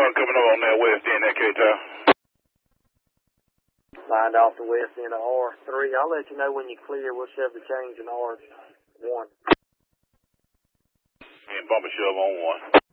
1 coming up on that west end, that K-Tower. Lined off the west end of R3. I'll let you know when you're clear. We'll shove the change in R1. And bump and shove on 1.